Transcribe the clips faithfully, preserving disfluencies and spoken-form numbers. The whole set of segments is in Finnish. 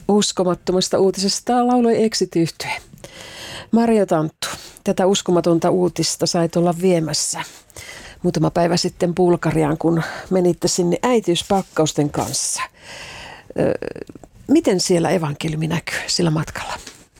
Uskomattomasta uutisesta lauloi Exit-yhtye. Maria Tanttu, tätä uskomatonta uutista sait olla viemässä muutama päivä sitten Bulgariaan, kun menitte sinne äitiyspakkausten kanssa. Öö, miten siellä evankeliumi näkyy sillä matkalla?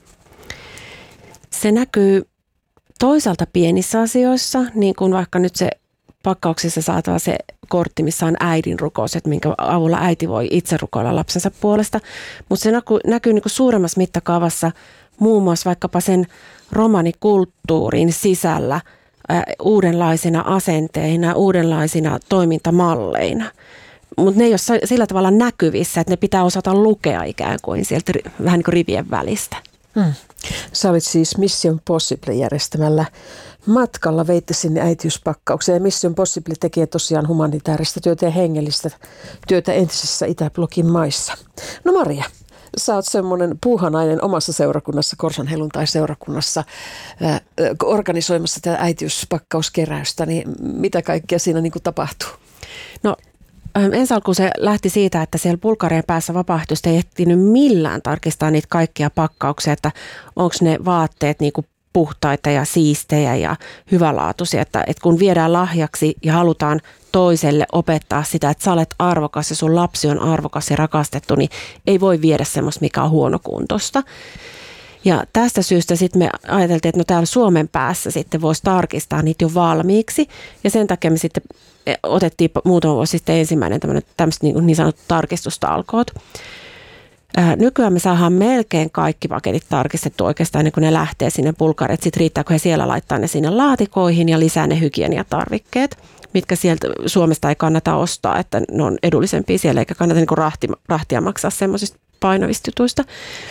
Se näkyy toisaalta pienissä asioissa, niin kuin vaikka nyt se pakkauksissa saatava se kortti, missä on äidin rukous, että minkä avulla äiti voi itse rukoilla lapsensa puolesta. Mutta se näkyy, näkyy niin kuin suuremmassa mittakaavassa muun muassa vaikkapa sen romanikulttuurin sisällä ää, uudenlaisina asenteina, uudenlaisina toimintamalleina. Mutta ne ei ole sillä tavalla näkyvissä, että ne pitää osata lukea ikään kuin sieltä vähän niin kuin rivien välistä. Hmm. Sä olit siis Mission Possible järjestämällä matkalla, veitte sinne äitiyspakkaukseen. Ja Mission Possible tekee tosiaan humanitaarista työtä ja hengellistä työtä entisissä Itäblogin maissa. No Maria, sä oot semmoinen puuhanainen omassa seurakunnassa, Korsan helluntai-seurakunnassa, äh, organisoimassa tätä äitiyspakkauskeräystä, niin mitä kaikkea siinä niin kuin tapahtuu? No ensi alkuun se lähti siitä, että siellä Bulgarian päässä vapaaehtoisesti ei ehtinyt millään tarkistaa niitä kaikkia pakkauksia, että onko ne vaatteet niin kuin puhtaita ja siistejä ja hyvälaatuisia, että, että kun viedään lahjaksi ja halutaan toiselle opettaa sitä, että sä olet arvokas ja sun lapsi on arvokas ja rakastettu, niin ei voi viedä semmoista, mikä on huonokuntoista. Ja tästä syystä sitten me ajateltiin, että no täällä Suomen päässä sitten voisi tarkistaa niitä jo valmiiksi ja sen takia me sitten otettiin muutama vuosi sitten ensimmäinen tämmöiset niin, niin sanotut tarkistustalkoot. Ää, nykyään me saadaan melkein kaikki paketit tarkistettu oikeastaan ennen kuin ne lähtee sinne Bulgariaan. Sitten riittääkö he siellä laittaa ne sinne laatikoihin ja lisää ne hygieniatarvikkeet, mitkä sieltä Suomesta ei kannata ostaa, että ne on edullisempia siellä eikä kannata niin kuin rahti, rahtia maksaa semmoisista painavista jutuista.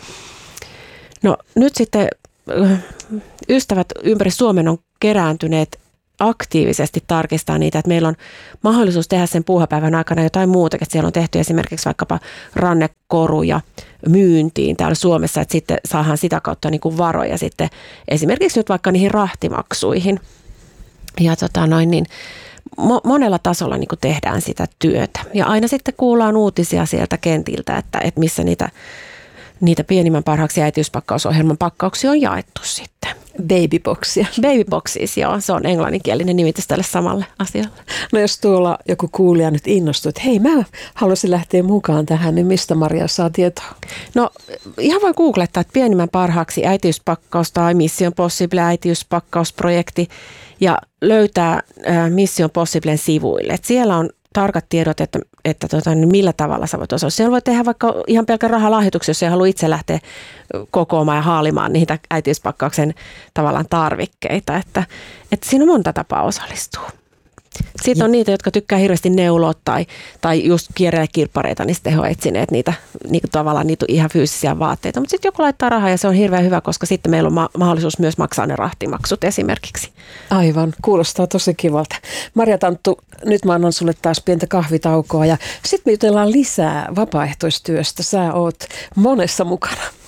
No nyt sitten ystävät ympäri Suomen on kerääntyneet aktiivisesti tarkistaa niitä, että meillä on mahdollisuus tehdä sen puuhapäivän aikana jotain muutakin. Siellä on tehty esimerkiksi vaikkapa rannekoruja myyntiin täällä Suomessa, että sitten saadaan sitä kautta niin kuin varoja sitten esimerkiksi nyt vaikka niihin rahtimaksuihin. Ja tota noin niin, mo- monella tasolla niin kuin tehdään sitä työtä. Ja aina sitten kuullaan uutisia sieltä kentiltä, että, että missä niitä Niitä pienimmän parhaaksi äitiyspakkausohjelman pakkauksia on jaettu sitten. Babyboxia. Babyboxis, joo. Se on englanninkielinen nimitys tälle samalle asialle. No jos tuolla joku kuulija nyt innostuu, että hei, mä haluaisin lähteä mukaan tähän, niin mistä Maria saa tietoa? No ihan voi googlettaa, että pienimmän parhaaksi äitiyspakkaus tai Mission Possible äitiyspakkausprojekti ja löytää äh, Mission Possiblen sivuille. Et siellä on tarkat tiedot, että, että tota, niin millä tavalla sä voit osallistua. Siellä voi tehdä vaikka ihan pelkän rahalahjoituksen, jos ei halua itse lähteä kokoamaan ja haalimaan niitä äitiyspakkauksen tavallaan tarvikkeita. Että, että siinä on monta tapaa osallistua. Sitten on niitä, jotka tykkää hirveästi neuloa tai, tai just kierrellä kirppareita, niin sitten he on etsineet niitä, niitä tavallaan niitä ihan fyysisiä vaatteita. Mutta sitten joku laittaa rahaa ja se on hirveän hyvä, koska sitten meillä on ma- mahdollisuus myös maksaa ne rahtimaksut esimerkiksi. Aivan, kuulostaa tosi kivalta. Maria Tanttu, nyt mä annan sulle taas pientä kahvitaukoa ja sitten me jutellaan lisää vapaaehtoistyöstä. Sä oot monessa mukana.